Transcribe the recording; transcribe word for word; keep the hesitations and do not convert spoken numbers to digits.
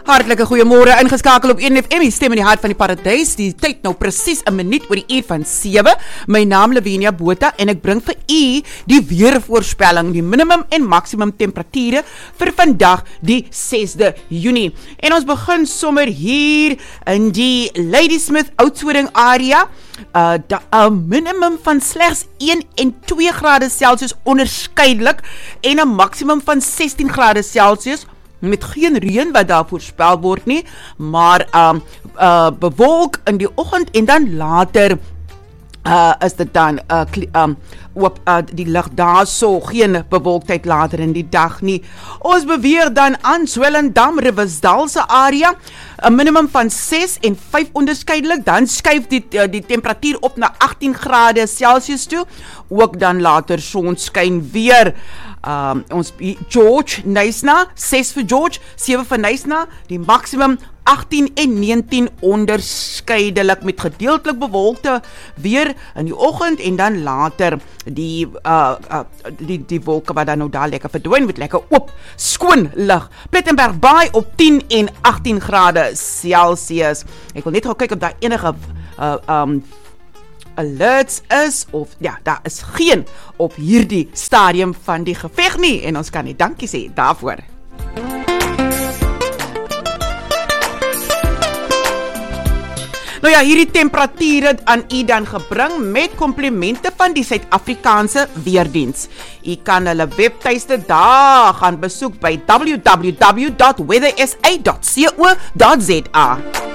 Hartlike goeiemôre, ingeskakel op een F M, die stem in die hart van die paradys. Die tyd nou presies 'n minuut oor die uur van sewe. My naam Lavinia Botha en ek bring vir u die weervoorspelling, die minimum en maksimum temperature vir vandag die sesde Junie. En ons begin sommer hier in die Ladysmith Oudtshoorn area. Uh, 'n minimum van slegs een en twee grade Celsius onderskeidelik en 'n maksimum van sestien grade Celsius met geen reën wat daar voorspel word nie, maar um, uh, bewolk in die oggend en dan later uh, is dit dan uh, um, op uh, die lig daar so, geen bewolktheid later in die dag nie. Ons beweer dan aan Swellendam, Riversdal se area, 'n minimum van ses en vyf onderskeidelik, dan skuif die, die temperatuur op na agtien grade Celsius toe, ook dan later sonskyn weer. Um, ons George, Knysna, ses vir George, sewe vir Knysna, die maksimum agtien en negentien onderskeidelik met gedeeltelik bewolkte weer in die oggend en dan later die uh, uh, die, die wolke wat dan nou daar lekker verdwyn met lekker oop, skoon lig. Plettenberg Bay op tien en agtien grade Celsius. Ek wil net gou kyk of daar enige uh, um, alerts is, of ja, daar is geen op hierdie stadium van die geveg nie, en ons kan nie dankie sê daarvoor. Nou ja, hierdie temperature aan u dan gebring met komplimente van die Suid-Afrikaanse Weerdiens. U kan hulle webtuiste daar gaan besoek by w w w dot weather s a dot co dot za.